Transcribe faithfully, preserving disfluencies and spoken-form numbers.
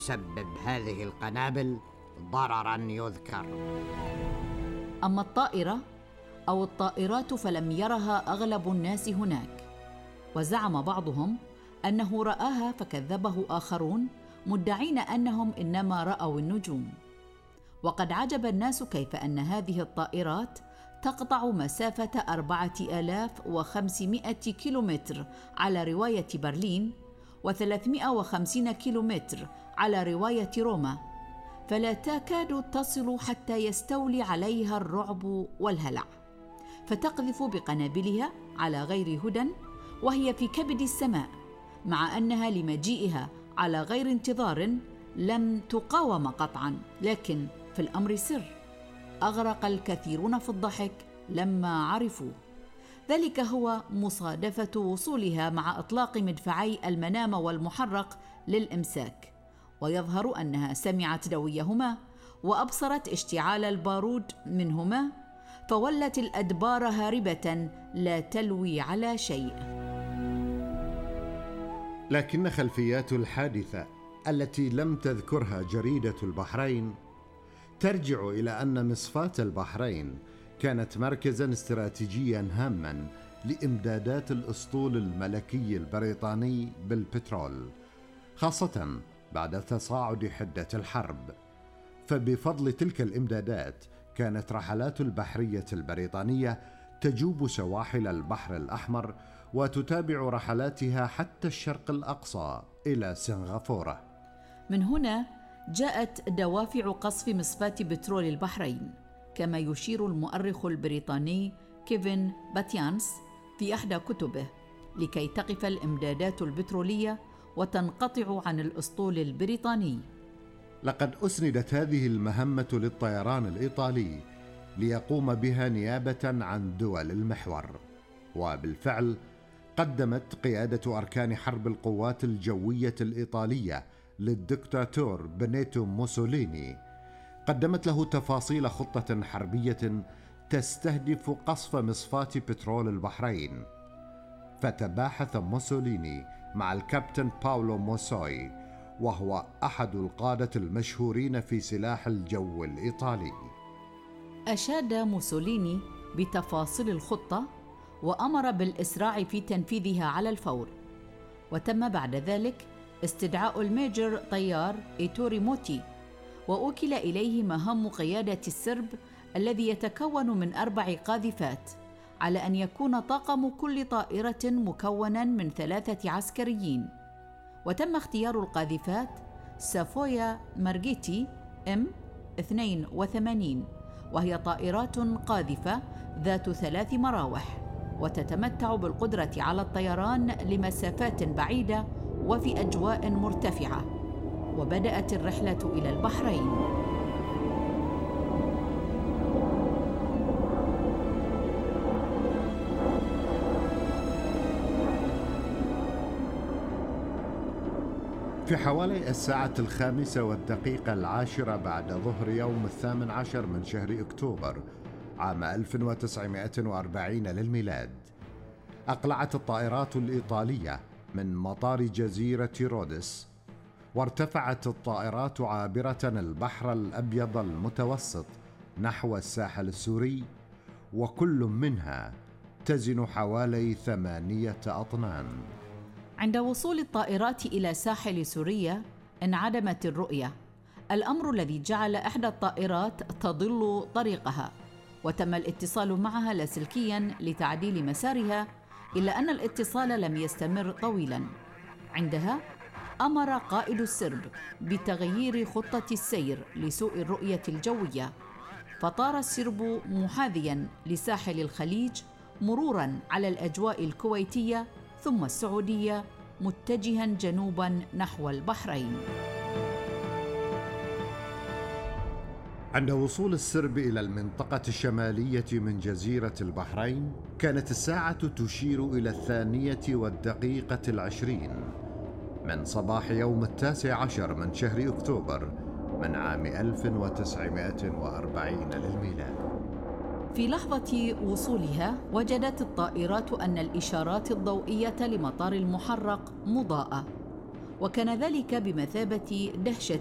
تسبب هذه القنابل ضرراً يذكر. أما الطائرة أو الطائرات فلم يرها أغلب الناس هناك، وزعم بعضهم أنه رآها فكذبه آخرون مدعين أنهم إنما رأوا النجوم. وقد عجب الناس كيف أن هذه الطائرات تقطع مسافة أربعة آلاف وخمسمائة كيلومتر على رواية برلين وثلاثمائة وخمسين كيلومتر على رواية روما، فلا تكاد تصل حتى يستولي عليها الرعب والهلع، فتقذف بقنابلها على غير هدى وهي في كبد السماء، مع أنها لمجيئها على غير انتظار لم تقاوم قطعا، لكن في الأمر سر. أغرق الكثيرون في الضحك لما عرفوا. ذلك هو مصادفة وصولها مع إطلاق مدفعي المنام والمحرق للإمساك، ويظهر أنها سمعت دويهما وأبصرت اشتعال البارود منهما، فولت الأدبار هاربة لا تلوي على شيء. لكن خلفيات الحادثة التي لم تذكرها جريدة البحرين ترجع إلى أن مصفاة البحرين كانت مركزاً استراتيجياً هاماً لإمدادات الأسطول الملكي البريطاني بالبترول، خاصة بعد تصاعد حدة الحرب. فبفضل تلك الإمدادات كانت رحلات البحرية البريطانية تجوب سواحل البحر الأحمر وتتابع رحلاتها حتى الشرق الأقصى إلى سنغافورة. من هنا جاءت دوافع قصف مصفاة بترول البحرين، كما يشير المؤرخ البريطاني كيفن باتيانس في إحدى كتبه، لكي تقف الإمدادات البترولية وتنقطع عن الأسطول البريطاني. لقد أسندت هذه المهمة للطيران الإيطالي ليقوم بها نيابة عن دول المحور، وبالفعل قدمت قيادة أركان حرب القوات الجوية الإيطالية للدكتاتور بنيتو موسوليني، قدمت له تفاصيل خطة حربية تستهدف قصف مصفاة بترول البحرين. فتباحث موسوليني مع الكابتن باولو موسوي، وهو أحد القادة المشهورين في سلاح الجو الإيطالي. أشاد موسوليني بتفاصيل الخطة وأمر بالإسراع في تنفيذها على الفور، وتم بعد ذلك استدعاء الميجر طيار إيتوري موتي، وأوكل إليه مهام قيادة السرب الذي يتكون من أربع قاذفات، على أن يكون طاقم كل طائرة مكونا من ثلاثة عسكريين. وتم اختيار القاذفات سافويا مارغيتي إم اثنين وثمانين، وهي طائرات قاذفة ذات ثلاث مراوح، وتتمتع بالقدرة على الطيران لمسافات بعيدة وفي أجواء مرتفعة. وبدأت الرحلة إلى البحرين. في حوالي الساعة الخامسة والدقيقة العاشرة بعد ظهر يوم الثامن عشر من شهر أكتوبر عام ألف وتسعمائة وأربعين للميلاد، أقلعت الطائرات الإيطالية من مطار جزيرة رودس، وارتفعت الطائرات عابرة البحر الأبيض المتوسط نحو الساحل السوري، وكل منها تزن حوالي ثمانية أطنان. عند وصول الطائرات إلى ساحل سوريا انعدمت الرؤية، الأمر الذي جعل إحدى الطائرات تضل طريقها، وتم الاتصال معها لاسلكياً لتعديل مسارها، إلا أن الاتصال لم يستمر طويلاً. عندها أمر قائد السرب بتغيير خطة السير لسوء الرؤية الجوية، فطار السرب محاذياً لساحل الخليج مروراً على الأجواء الكويتية ثم السعودية، متجهاً جنوباً نحو البحرين. عند وصول السرب إلى المنطقة الشمالية من جزيرة البحرين كانت الساعة تشير إلى الثانية والدقيقة العشرين من صباح يوم التاسع عشر من شهر أكتوبر من عام ألف وتسعمائة وأربعين للميلاد. في لحظة وصولها وجدت الطائرات أن الإشارات الضوئية لمطار المحرق مضاءة، وكان ذلك بمثابة دهشة